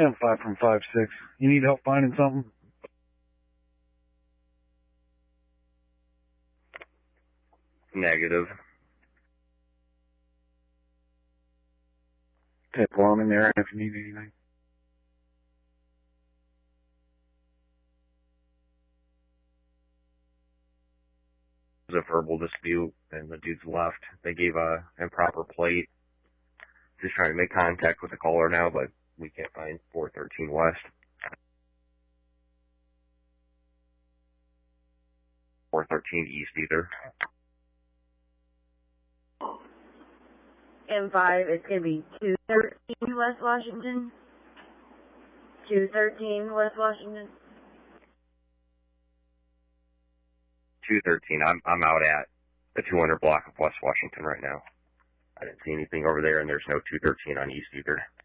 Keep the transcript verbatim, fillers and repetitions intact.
M five from five six. You need help finding something? Negative. Okay, well, I'm in there if you need anything. It was a verbal dispute, and the dudes left. They gave a improper plate. Just trying to make contact with the caller now, but we can't find four thirteen West. four thirteen East either. M five, it's going to be two thirteen West Washington. two thirteen West Washington. two thirteen. I'm I'm out at the two hundred block of West Washington right now. I didn't see anything over there, and there's no two thirteen on East either.